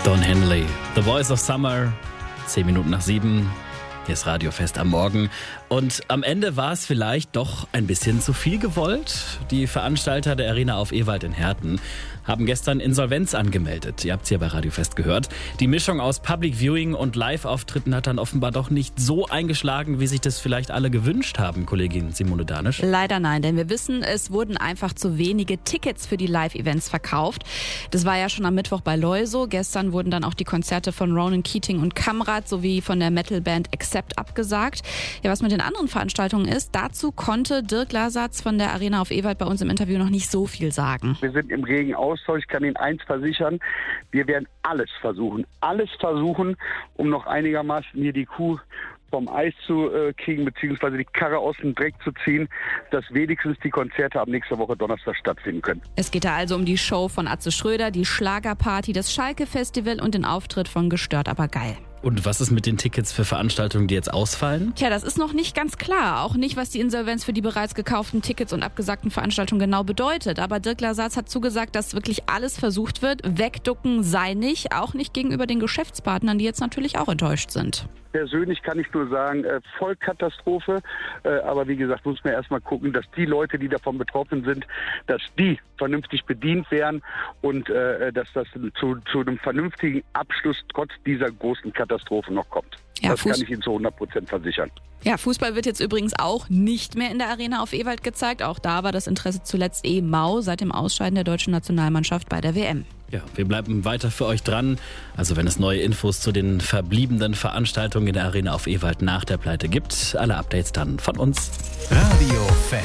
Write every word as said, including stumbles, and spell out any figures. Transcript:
Don Henley, The Voice of Summer, zehn Minuten nach sieben. Hier ist Radiofest am Morgen. Und am Ende war es vielleicht doch ein bisschen zu viel gewollt. Die Veranstalter der Arena auf Ewald in Herten haben gestern Insolvenz angemeldet. Ihr habt es hier bei Radiofest gehört. Die Mischung aus Public Viewing und Live-Auftritten hat dann offenbar doch nicht so eingeschlagen, wie sich das vielleicht alle gewünscht haben, Kollegin Simone Danisch. Leider nein, denn wir wissen, es wurden einfach zu wenige Tickets für die Live-Events verkauft. Das war ja schon am Mittwoch bei Leuso. Gestern wurden dann auch die Konzerte von Ronan Keating und Kamrat sowie von der Metalband Accept abgesagt. Ja, was mit den anderen Veranstaltungen ist, dazu konnte Dirk Lasatz von der Arena auf Ewald bei uns im Interview noch nicht so viel sagen. Wir sind im regen Austausch. Ich kann Ihnen eins versichern, wir werden alles versuchen, alles versuchen, um noch einigermaßen hier die Kuh vom Eis zu äh, kriegen, beziehungsweise die Karre aus dem Dreck zu ziehen, dass wenigstens die Konzerte ab nächster Woche Donnerstag stattfinden können. Es geht da also um die Show von Atze Schröder, die Schlagerparty, das Schalke-Festival und den Auftritt von Gestört aber geil. Und was ist mit den Tickets für Veranstaltungen, die jetzt ausfallen? Tja, das ist noch nicht ganz klar. Auch nicht, was die Insolvenz für die bereits gekauften Tickets und abgesagten Veranstaltungen genau bedeutet. Aber Dirk Lasatz hat zugesagt, dass wirklich alles versucht wird. Wegducken sei nicht, auch nicht gegenüber den Geschäftspartnern, die jetzt natürlich auch enttäuscht sind. Persönlich kann ich nur sagen, äh, Vollkatastrophe. Äh, aber wie gesagt, muss man erstmal gucken, dass die Leute, die davon betroffen sind, dass die vernünftig bedient werden und äh, dass das zu, zu einem vernünftigen Abschluss trotz dieser großen Katastrophe noch kommt. Ja, das Fuß- kann ich Ihnen zu hundert Prozent versichern. Ja, Fußball wird jetzt übrigens auch nicht mehr in der Arena auf Ewald gezeigt. Auch da war das Interesse zuletzt eh mau seit dem Ausscheiden der deutschen Nationalmannschaft bei der W M. Ja, wir bleiben weiter für euch dran. Also wenn es neue Infos zu den verbliebenen Veranstaltungen in der Arena auf Ewald nach der Pleite gibt, alle Updates dann von uns. Radiofest.